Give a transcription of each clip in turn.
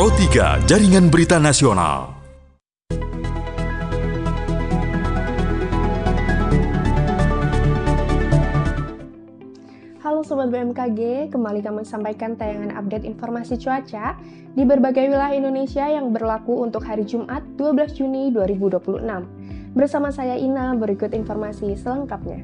Pro 3 Jaringan Berita Nasional. Halo Sobat BMKG, kembali kami sampaikan tayangan update informasi cuaca di berbagai wilayah Indonesia yang berlaku untuk hari Jumat 12 Juni 2026. Bersama saya Ina, berikut informasi selengkapnya.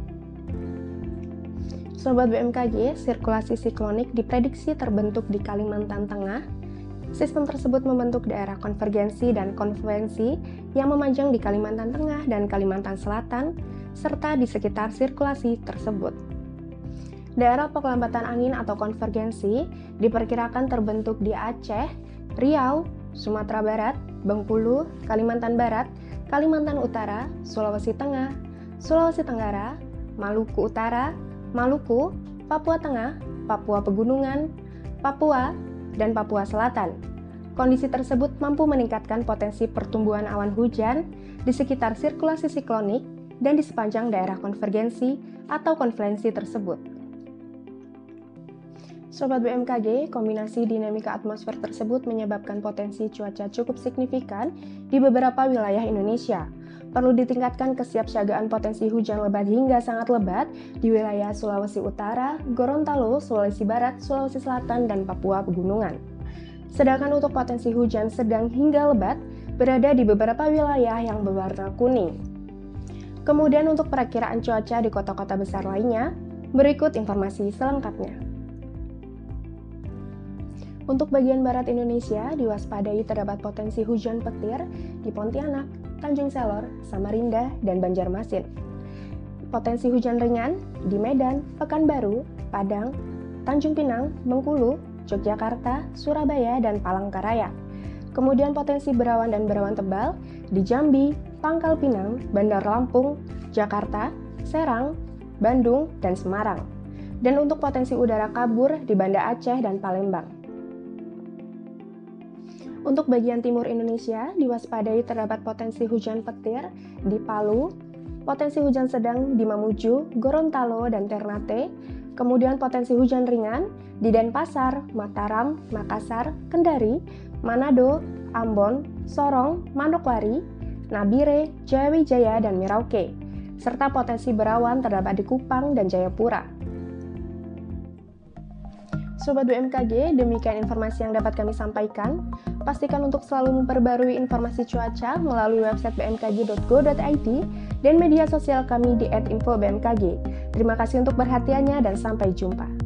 Sobat BMKG, sirkulasi siklonik diprediksi terbentuk di Kalimantan Tengah. Sistem tersebut membentuk daerah konvergensi dan konfluensi yang memanjang di Kalimantan Tengah dan Kalimantan Selatan, serta di sekitar sirkulasi tersebut. Daerah pelambatan angin atau konvergensi diperkirakan terbentuk di Aceh, Riau, Sumatera Barat, Bengkulu, Kalimantan Barat, Kalimantan Utara, Sulawesi Tengah, Sulawesi Tenggara, Maluku Utara, Maluku, Papua Tengah, Papua Pegunungan, Papua, dan Papua Selatan. Kondisi tersebut mampu meningkatkan potensi pertumbuhan awan hujan di sekitar sirkulasi siklonik dan di sepanjang daerah konvergensi atau konfluensi tersebut. Sobat BMKG, kombinasi dinamika atmosfer tersebut menyebabkan potensi cuaca cukup signifikan di beberapa wilayah Indonesia. Perlu ditingkatkan kesiapsiagaan potensi hujan lebat hingga sangat lebat di wilayah Sulawesi Utara, Gorontalo, Sulawesi Barat, Sulawesi Selatan, dan Papua Pegunungan. Sedangkan untuk potensi hujan sedang hingga lebat berada di beberapa wilayah yang berwarna kuning. Kemudian untuk perakiraan cuaca di kota-kota besar lainnya, berikut informasi selengkapnya. Untuk bagian barat Indonesia, diwaspadai terdapat potensi hujan petir di Pontianak, Tanjung Selor, Samarinda, dan Banjarmasin. Potensi hujan ringan di Medan, Pekanbaru, Padang, Tanjung Pinang, Bengkulu, Yogyakarta, Surabaya, dan Palangkaraya. Kemudian potensi berawan dan berawan tebal di Jambi, Pangkal Pinang, Bandar Lampung, Jakarta, Serang, Bandung, dan Semarang. Dan untuk potensi udara kabur di Banda Aceh dan Palembang. Untuk bagian timur Indonesia, diwaspadai terdapat potensi hujan petir di Palu, potensi hujan sedang di Mamuju, Gorontalo, dan Ternate, kemudian potensi hujan ringan di Denpasar, Mataram, Makassar, Kendari, Manado, Ambon, Sorong, Manokwari, Nabire, Jayawijaya, dan Merauke, serta potensi berawan terdapat di Kupang dan Jayapura. Sobat BMKG, demikian informasi yang dapat kami sampaikan. Pastikan untuk selalu memperbarui informasi cuaca melalui website bmkg.go.id dan media sosial kami di @infobmkg. Terima kasih untuk perhatiannya dan sampai jumpa.